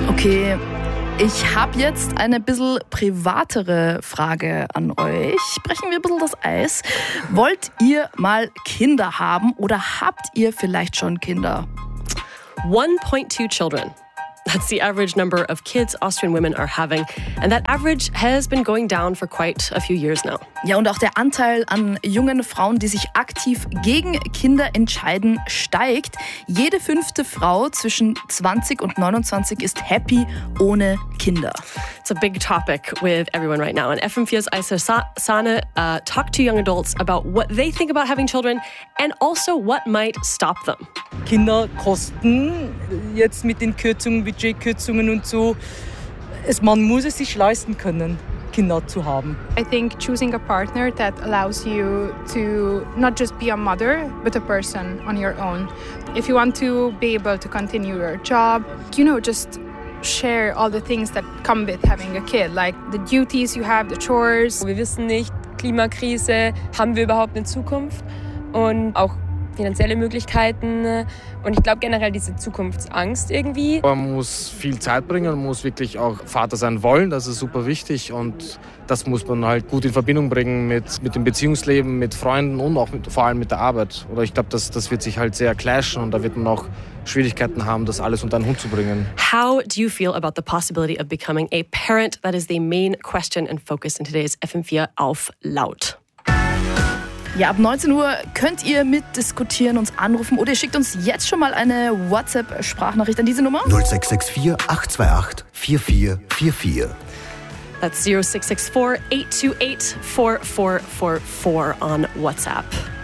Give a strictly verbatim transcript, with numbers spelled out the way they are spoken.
Okay, ich habe jetzt eine bisschen privatere Frage an euch. Brechen wir ein bisschen das Eis. Wollt ihr mal Kinder haben oder habt ihr vielleicht schon Kinder? one point two children. That's the average number of kids Austrian women are having. And that average has been going down for quite a few years now. Ja, und auch der Anteil an jungen Frauen, die sich aktiv gegen Kinder entscheiden, steigt. Jede fünfte Frau zwischen zwanzig und neunundzwanzig ist happy ohne Kinder. It's a big topic with everyone right now. And F M vier's Aisa Sahne uh, talked to young adults about what they think about having children and also what might stop them. Kinder kosten jetzt mit den Kürzungen, Budgetkürzungen und so. Es, man muss es sich leisten können, Kinder zu haben. I think choosing a partner that allows you to not just be a mother, but a person on your own. If you want to be able to continue your job, you know, just share all the things that come with having a kid, like the duties you have, the chores. Wir wissen nicht, Klimakrise, haben wir überhaupt eine Zukunft? Und auch finanzielle Möglichkeiten und ich glaube generell diese Zukunftsangst irgendwie. Man muss viel Zeit bringen, man muss wirklich auch Vater sein wollen, das ist super wichtig und das muss man halt gut in Verbindung bringen mit, mit dem Beziehungsleben, mit Freunden und auch mit, vor allem mit der Arbeit. Oder ich glaube, das, das wird sich halt sehr clashen und da wird man auch Schwierigkeiten haben, das alles unter einen Hut zu bringen. How do you feel about the possibility of becoming a parent? That is the main question and focus in today's F M vier auf Laut. Ja, ab neunzehn Uhr könnt ihr mitdiskutieren, uns anrufen oder ihr schickt uns jetzt schon mal eine WhatsApp-Sprachnachricht an diese Nummer. null sechs sechs vier acht zwei acht vier vier vier vier. That's zero six six four eight two eight four four four four on WhatsApp.